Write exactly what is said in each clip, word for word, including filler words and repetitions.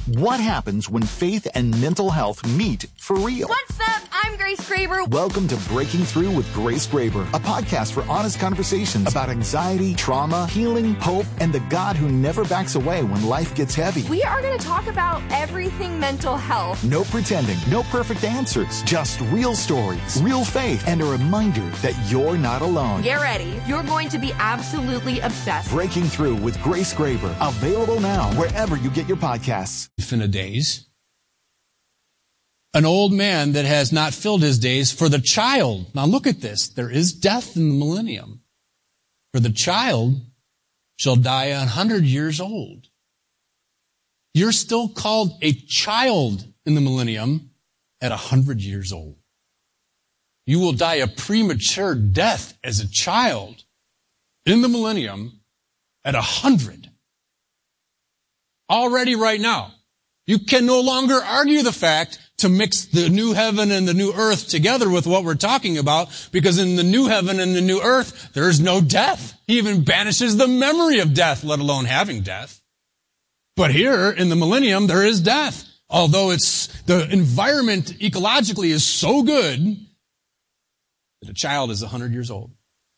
What happens when faith and mental health meet for real? What's up? I'm Grace Graber. Welcome to Breaking Through with Grace Graber, a podcast for honest conversations about anxiety, trauma, healing, hope, and the God who never backs away when life gets heavy. We are going to talk about everything mental health. No pretending, no perfect answers, just real stories, real faith, and a reminder that you're not alone. Get ready. You're going to be absolutely obsessed. Breaking Through with Grace Graber, available now wherever you get your podcasts. In a days, an old man that has not filled his days for the child. Now look at this. There is death in the millennium. For the child shall die a hundred years old. You're still called a child in the millennium at a hundred years old. You will die a premature death as a child in the millennium at a hundred. Already right now. You can no longer argue the fact to mix the new heaven and the new earth together with what we're talking about, because in the new heaven and the new earth, there is no death. He even banishes the memory of death, let alone having death. But here in the millennium, there is death. Although it's, the environment ecologically is so good that a child is a hundred years old.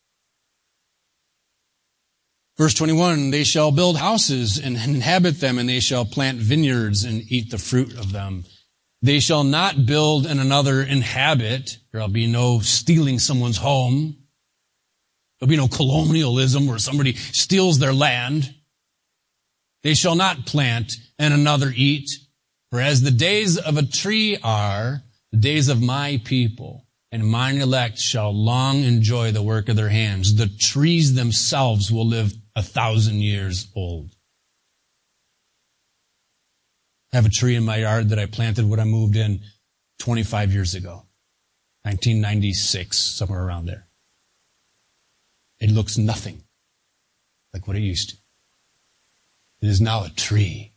Verse twenty-one, they shall build houses and inhabit them, and they shall plant vineyards and eat the fruit of them. They shall not build and another inhabit. There'll be no stealing someone's home. There'll be no colonialism where somebody steals their land. They shall not plant and another eat. For as the days of a tree are, the days of my people, and mine elect shall long enjoy the work of their hands. The trees themselves will live a thousand years old. I have a tree in my yard that I planted when I moved in twenty-five years ago. nineteen ninety-six, somewhere around there. It looks nothing like what it used to. It is now a tree.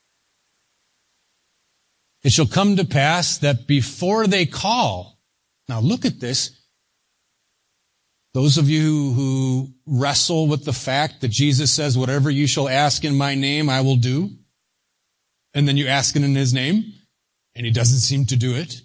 It shall come to pass that before they call. Now look at this. Those of you who wrestle with the fact that Jesus says, whatever you shall ask in my name, I will do. And then you ask it in his name, and he doesn't seem to do it.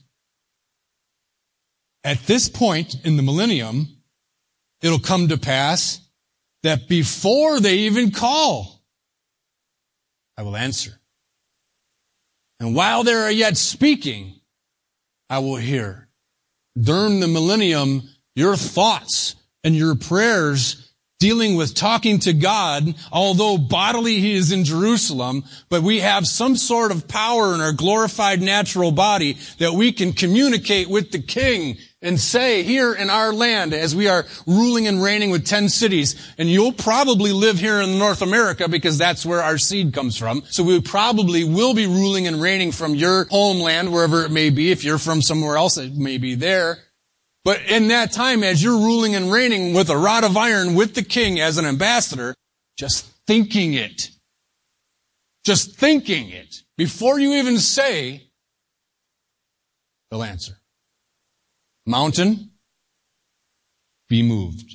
At this point in the millennium, it'll come to pass that before they even call, I will answer. And while they are yet speaking, I will hear. During the millennium, your thoughts and your prayers dealing with talking to God, although bodily he is in Jerusalem, but we have some sort of power in our glorified natural body that we can communicate with the King and say, here in our land, as we are ruling and reigning with ten cities, and you'll probably live here in North America because that's where our seed comes from. So we probably will be ruling and reigning from your homeland, wherever it may be. If you're from somewhere else, it may be there. But in that time, as you're ruling and reigning with a rod of iron with the King as an ambassador, just thinking it, just thinking it, before you even say, they'll answer. Mountain, be moved.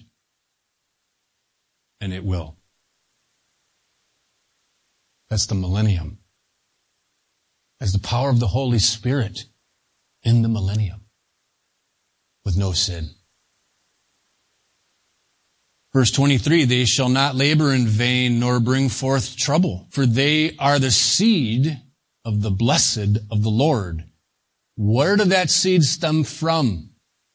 And it will. That's the millennium. That's the power of the Holy Spirit in the millennium. With no sin. Verse twenty-three, they shall not labor in vain nor bring forth trouble, for they are the seed of the blessed of the Lord. Where did that seed stem from?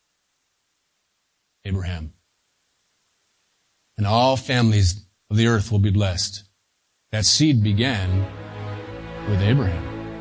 Abraham. And all families of the earth will be blessed. That seed began with Abraham.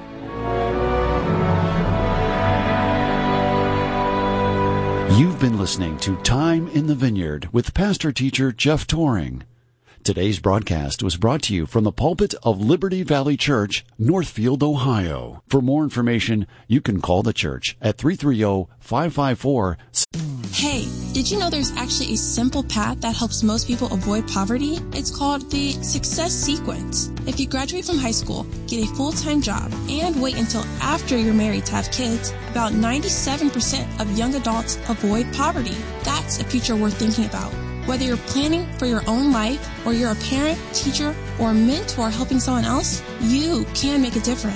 You've been listening to Time in the Vineyard with pastor teacher Jeff Toring. Today's broadcast was brought to you from the pulpit of Liberty Valley Church, Northfield, Ohio. For more information, you can call the church at three three zero, five five four. Hey, did you know there's actually a simple path that helps most people avoid poverty? It's called the Success Sequence. If you graduate from high school, get a full-time job, and wait until after you're married to have kids, about ninety-seven percent of young adults avoid poverty. That's a future worth thinking about. Whether you're planning for your own life or you're a parent, teacher, or mentor helping someone else, you can make a difference.